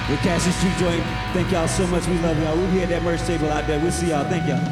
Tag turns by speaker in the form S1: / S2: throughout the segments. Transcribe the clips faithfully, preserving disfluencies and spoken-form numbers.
S1: with Cassius Juke Joint. Thank y'all so much. We love y'all. We'll be at that merch table out there. We'll see y'all. Thank y'all.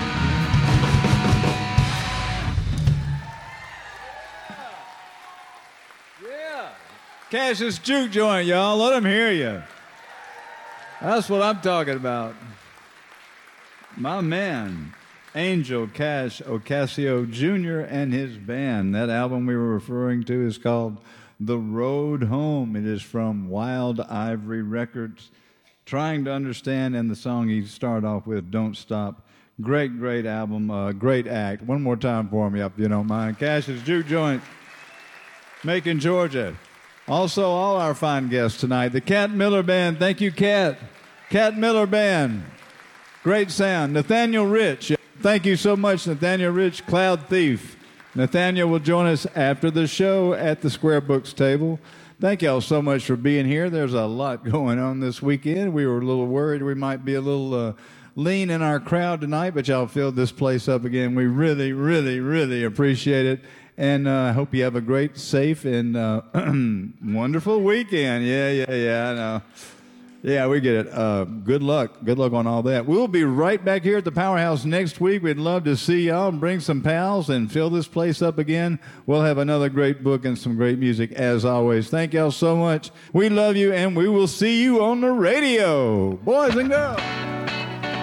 S2: Yeah. Cassius Juke Joint, y'all. Let them hear you. That's what I'm talking about. My man, Angel Cash Ocasio Junior and his band. That album we were referring to is called The Road Home. It is from Wild Ivory Records. Trying to Understand, and the song he started off with, Don't Stop. Great, great album, uh, great act. One more time for me, if you don't mind. Cassius Juke Joint, Macon, Georgia. Also, all our fine guests tonight. The Cat Miller Band. Thank you, Cat. Cat Miller Band. Great sound. Nathaniel Rich. Thank you so much, Nathaniel Rich, Cloud Thief. Nathaniel will join us after the show at the Square Books table. Thank y'all so much for being here. There's a lot going on this weekend. We were a little worried we might be a little uh, lean in our crowd tonight, but y'all filled this place up again. We really, really, really appreciate it. And I uh, hope you have a great, safe, and uh, wonderful weekend. Yeah, yeah, yeah, I know. Yeah, we get it. Uh, good luck. Good luck on all that. We'll be right back here at the Powerhouse next week. We'd love to see y'all and bring some pals and fill this place up again. We'll have another great book and some great music as always. Thank y'all so much. We love you, and we will see you on the radio. Boys and girls.